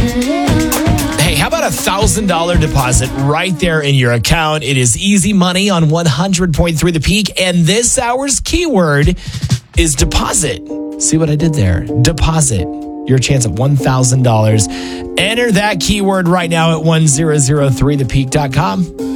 Hey, how about $1,000 deposit right there in your account? It is easy money on 100.3 The Peak. And this hour's keyword is deposit. See what I did there? Deposit. Your chance at $1,000. Enter that keyword right now at 1003thepeak.com.